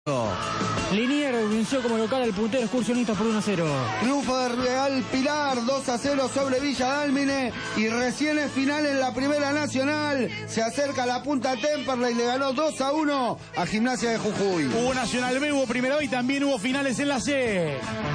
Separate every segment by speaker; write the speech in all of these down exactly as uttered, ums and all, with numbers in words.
Speaker 1: Liniers venció como local al puntero Excursionistas por uno a cero.
Speaker 2: Triunfo de Real Pilar dos a cero sobre Villa Dálmine. Y recién es final en la Primera Nacional. Se acerca a la punta Temperley y le ganó dos a uno a Gimnasia de Jujuy.
Speaker 3: Hubo Nacional B, hubo Primera B y también hubo finales en la C.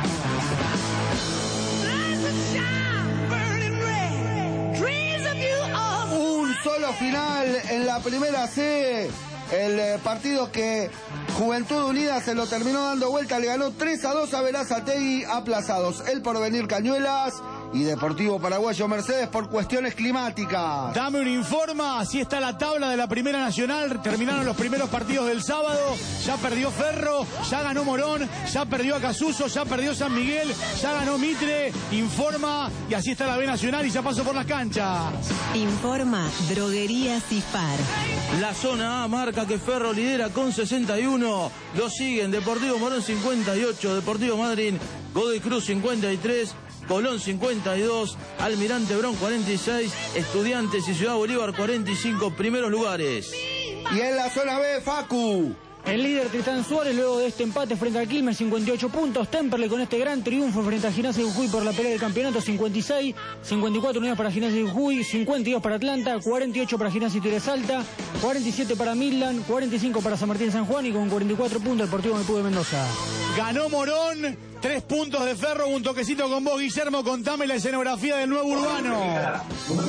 Speaker 2: Un solo final en la Primera C. El eh, partido que Juventud Unida se lo terminó dando vuelta, le ganó tres a dos a Verazategui, aplazados El Porvenir Cañuelas y Deportivo Paraguayo Mercedes por cuestiones climáticas.
Speaker 3: Dame un informa, así está la tabla de la Primera Nacional. Terminaron los primeros partidos del sábado. Ya perdió Ferro, ya ganó Morón, ya perdió Acasuso, ya perdió San Miguel, ya ganó Mitre. Informa, y así está la B Nacional y ya pasó por las canchas.
Speaker 4: Informa Droguería Cifar.
Speaker 5: La zona A marca que Ferro lidera con sesenta y uno. Lo siguen Deportivo Morón cincuenta y ocho, Deportivo Madrid, Godoy Cruz cincuenta y tres, Colón cincuenta y dos, Almirante Brown cuarenta y seis, Estudiantes y Ciudad Bolívar cuarenta y cinco, primeros lugares.
Speaker 2: Y en la zona B, Facu.
Speaker 1: El líder Tristán Suárez, luego de este empate frente al Quilmes, cincuenta y ocho puntos. Temperley con este gran triunfo frente a Gimnasia de Jujuy por la pelea del campeonato, cincuenta y seis, cincuenta y cuatro unidades para Gimnasia de Jujuy, cincuenta y dos para Atlanta, cuarenta y ocho para Gimnasia de Salta, cuarenta y siete para Midland, cuarenta y cinco para San Martín San Juan y con cuarenta y cuatro puntos el Deportivo Maipú de Mendoza.
Speaker 3: Ganó Morón, tres puntos de Ferro, un toquecito con vos, Guillermo. Contame la escenografía del nuevo urbano.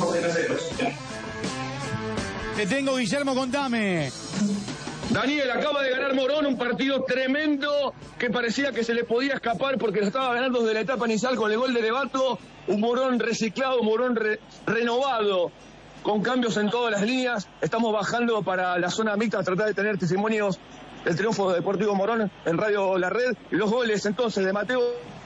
Speaker 3: Te tengo, Guillermo, contame.
Speaker 6: Daniel, acaba de ganar Morón, un partido tremendo que parecía que se le podía escapar porque lo estaba ganando desde la etapa inicial con el gol de Levato. Un Morón reciclado, un Morón re, renovado, con cambios en todas las líneas. Estamos bajando para la zona mixta a tratar de tener testimonios del triunfo de Deportivo Morón en Radio La Red. Y los goles entonces de Mateo,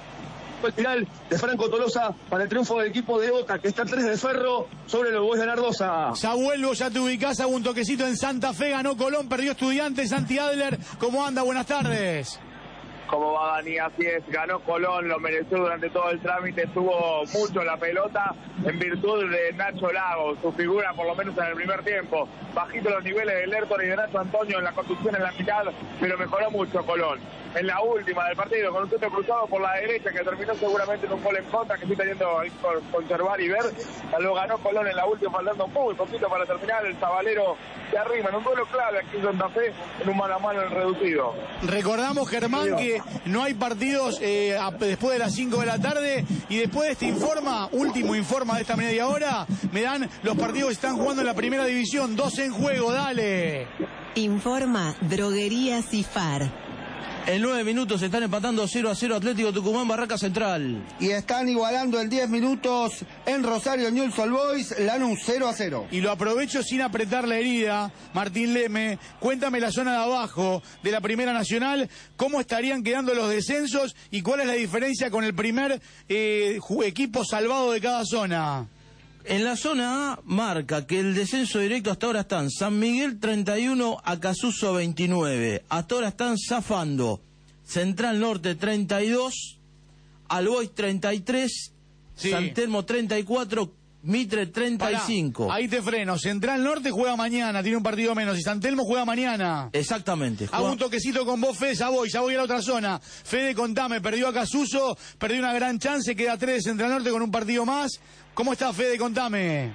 Speaker 6: el final de Franco Tolosa para el triunfo del equipo de Boca, que está tres de Ferro sobre los Boys de Nardosa.
Speaker 3: Ya vuelvo, ya te ubicás, hago un toquecito en Santa Fe, ganó Colón, perdió Estudiantes, Santi Adler. ¿Cómo anda? Buenas tardes.
Speaker 7: ¿Cómo va, Dani? Así es, ganó Colón, lo mereció durante todo el trámite, estuvo mucho la pelota en virtud de Nacho Lago, su figura por lo menos en el primer tiempo. Bajito los niveles de Lertor y de Nacho Antonio en la construcción en la mitad, pero mejoró mucho Colón. En la última del partido, con un centro cruzado por la derecha, que terminó seguramente en un gol en contra, que estoy teniendo ahí por conservar y ver. Lo ganó Colón en la última, faltando muy poquito para terminar. El Zabalero se arrima en un duelo clave aquí en Santa Fe, en un mano a mano en el reducido.
Speaker 3: Recordamos, Germán, que no hay partidos eh, a, después de las cinco de la tarde, y después de este informa, último informa de esta media hora, me dan los partidos que están jugando en la primera división, dos en juego, dale.
Speaker 4: Informa Droguería Cifar.
Speaker 5: En nueve minutos están empatando cero a cero Atlético Tucumán, Barraca Central.
Speaker 2: Y están igualando en diez minutos en Rosario Newell's Old Boys, Lanús cero a cero.
Speaker 3: Y lo aprovecho sin apretar la herida, Martín Leme. Cuéntame la zona de abajo de la Primera Nacional, cómo estarían quedando los descensos y cuál es la diferencia con el primer eh, equipo salvado de cada zona.
Speaker 5: En la zona A marca que el descenso directo hasta ahora están San Miguel treinta y uno, Acasuso veintinueve. Hasta ahora están zafando Central Norte treinta y dos, Albois treinta y tres, sí. San Telmo treinta y cuatro, Mitre treinta y cinco.
Speaker 3: Pará, ahí te freno. Central Norte juega mañana, tiene un partido menos, y San Telmo juega mañana.
Speaker 5: Exactamente.
Speaker 3: Juega... Hago un toquecito con vos, Fede, ya voy, ya voy a la otra zona. Fede, contame, perdió a Casuso, perdió una gran chance, queda tres de Central Norte con un partido más. ¿Cómo está, Fede? Contame.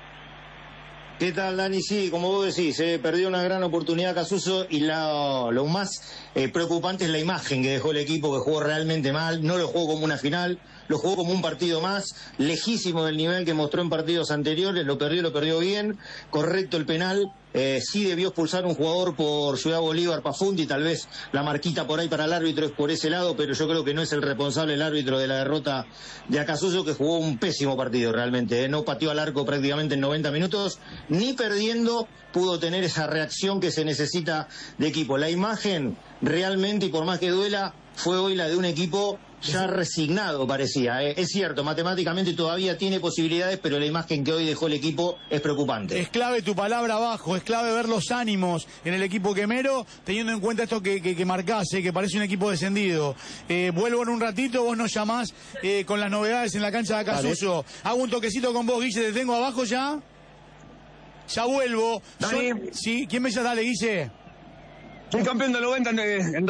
Speaker 8: ¿Qué tal, Dani? Sí, como vos decís, eh, perdió una gran oportunidad Casuso y la, lo más eh, preocupante es la imagen que dejó el equipo, que jugó realmente mal, no lo jugó como una final, lo jugó como un partido más, lejísimo del nivel que mostró en partidos anteriores, lo perdió, lo perdió bien, correcto el penal, eh, sí debió expulsar un jugador por Ciudad Bolívar, Pafundi, tal vez la marquita por ahí para el árbitro es por ese lado, pero yo creo que no es el responsable el árbitro de la derrota de Acasuso, que jugó un pésimo partido realmente, eh, no pateó al arco prácticamente en noventa minutos, ni perdiendo pudo tener esa reacción que se necesita de equipo. La imagen realmente, y por más que duela, fue hoy la de un equipo ya resignado, parecía. ¿eh? Es cierto, matemáticamente todavía tiene posibilidades, pero la imagen que hoy dejó el equipo es preocupante.
Speaker 3: Es clave tu palabra abajo, es clave ver los ánimos en el equipo quemero, teniendo en cuenta esto que, que, que marcás, eh, que parece un equipo descendido. Eh, vuelvo en un ratito, vos nos llamás eh, con las novedades en la cancha de Acasuso. Hago un toquecito con vos, Guille, ¿te tengo abajo ya? Ya vuelvo.
Speaker 7: Dani.
Speaker 3: Son... Sí, ¿quién me llama? Dale, Guille.
Speaker 6: Soy campeón del noventa en, en